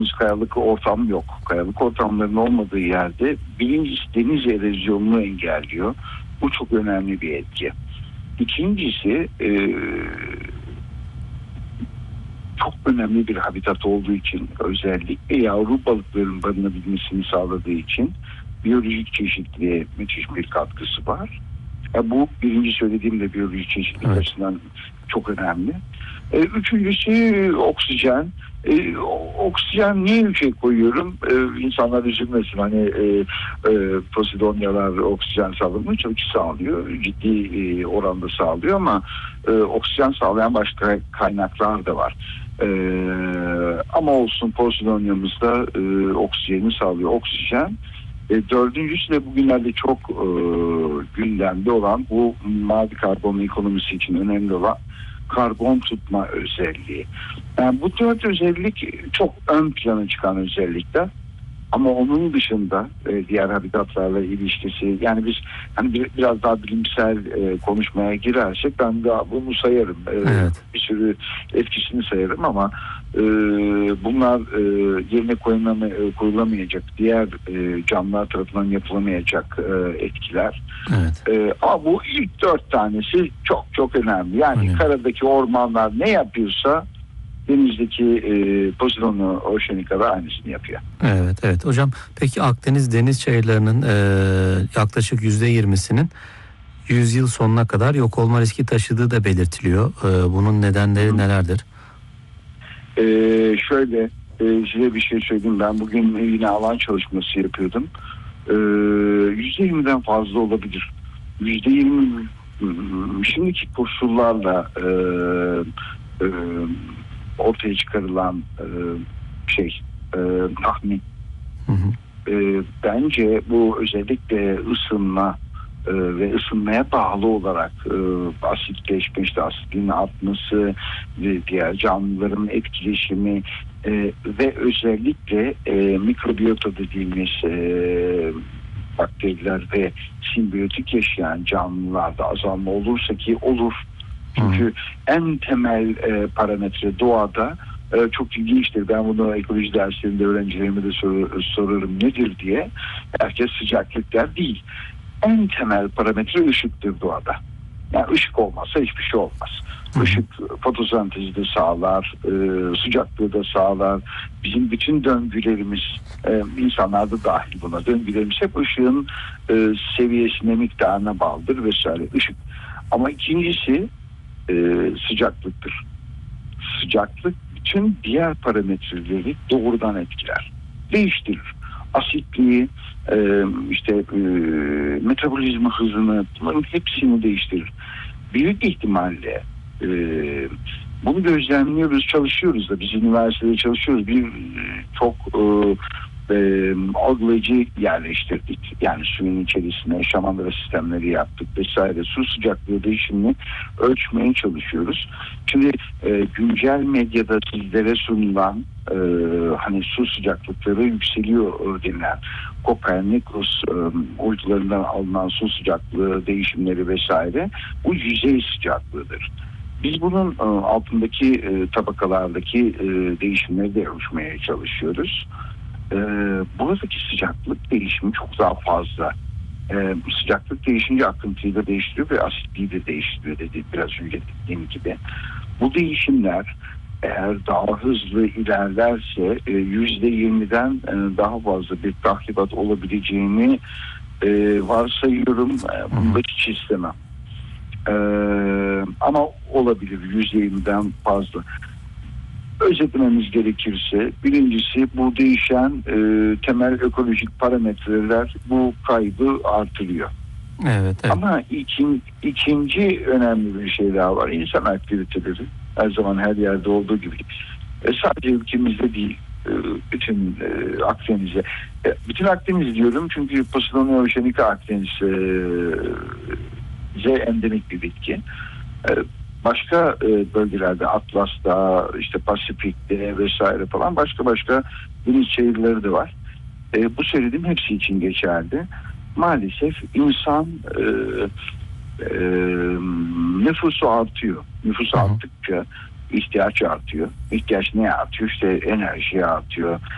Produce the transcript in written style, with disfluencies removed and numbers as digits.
kayalık ortam yok. Kayalık ortamların olmadığı yerde birincisi deniz erozyonunu engelliyor. Bu çok önemli bir etki. İkincisi çok önemli bir habitat olduğu için, özellikle yavru balıkların barınabilmesini sağladığı için biyolojik çeşitliliğe müthiş bir katkısı var. Bu birinci söylediğim de biyolojik çeşitlilik açısından çok önemli. Üçüncüsü oksijen. Oksijen niye üçe koyuyorum? İnsanlar üzülmesin. Posidonyalar oksijen salımını çok sağlıyor. Ciddi oranda sağlıyor ama oksijen sağlayan başka kaynaklar da var. Ama olsun, Posidonya'mız da oksijeni sağlıyor. Oksijen. Dördüncüsü de bugünlerde çok gündemde olan, bu mavi karbon ekonomisi için önemli olan karbon tutma özelliği. Yani bu dört özellik çok ön plana çıkan özellikler. Ama onun dışında diğer habitatlarla ilişkisi, yani biz biraz daha bilimsel konuşmaya girersek ben daha bunu sayarım. Evet. Bir sürü etkisini sayarım ama bunlar yerine koyulamayacak, diğer canlılar tarafından yapılamayacak etkiler. Evet. Ama bu ilk 4 tanesi çok çok önemli. Yani karadaki ormanlar ne yapıyorsa denizdeki Posidonia oceanica da aynısını yapıyor. Evet hocam, peki Akdeniz deniz çayırlarının yaklaşık %20'sinin 100 yıl sonuna kadar yok olma riski taşıdığı da belirtiliyor. Bunun nedenleri nelerdir? Şöyle size bir şey söyleyeyim. Ben bugün yine alan çalışması yapıyordum. %20'den fazla olabilir. %20 şimdiki koşullarla ortaya çıkarılan tahmin. Bence bu özellikle ısınma ve ısınmaya bağlı olarak asitleşme, asitliğin artması, diğer canlıların etkileşimi ve özellikle mikrobiyota dediğimiz bakteriler ve simbiyotik yaşayan canlılarda azalma olursa, ki olur. Çünkü en temel parametre doğada çok ilginçtir. Ben bunu ekoloji derslerinde öğrencilerime de sorarım nedir diye. Herkes sıcaklık der, değil. En temel parametre ışıktır doğada. Yani ışık olmazsa hiçbir şey olmaz. Işık fotosentezi de sağlar, sıcaklığı da sağlar. Bizim bütün döngülerimiz, insanlar da dahil buna, döngülerimiz hep ışığın seviyesine, miktarına bağlıdır vesaire. Işık. Ama ikincisi sıcaklıktır. Sıcaklık bütün diğer parametreleri doğrudan etkiler. Değiştirir. Asitliği, metabolizma hızını, bunların hepsini değiştirir. Büyük ihtimalle bunu gözlemliyoruz, çalışıyoruz da, biz üniversitede çalışıyoruz. Çok algılayıcı yerleştirdik. Yani suyun içerisine şamandıra sistemleri yaptık vesaire. Su sıcaklığı değişimini ölçmeye çalışıyoruz. Şimdi güncel medyada sizlere sunulan su sıcaklıkları yükseliyor denilen Kopernikus uydularından alınan su sıcaklığı değişimleri vesaire, bu yüzey sıcaklığıdır. Biz bunun altındaki tabakalardaki değişimleri de ölçmeye çalışıyoruz. Buradaki sıcaklık değişimi çok daha fazla. Sıcaklık değişince akıntıyı da değiştiriyor ve asitliği de değiştiriyor, dedi biraz önce dediğim gibi. Bu değişimler eğer daha hızlı ilerlerse %20'den daha fazla bir tahribat olabileceğini varsayıyorum. Bunu da hiç istemem. Ama olabilir %20'den fazla. Özetlememiz gerekirse, birincisi bu değişen temel ekolojik parametreler bu kaybı artırıyor. Evet. Ama ikinci önemli bir şey daha var. İnsan aktiviteleri her zaman her yerde olduğu gibi. Sadece ülkemizde değil, bütün Akdeniz'e. Bütün Akdeniz diyorum çünkü Posidonia oceanica Akdeniz'e endemik bir bitki. Başka bölgelerde, Atlas'ta, Pasifik'te vesaire falan başka deniz çayırları da var. Bu söylediğim hepsi için geçerli. Maalesef insan nüfusu artıyor. Nüfus arttıkça ihtiyaç artıyor. İhtiyaç neye artıyor? Enerjiye artıyor.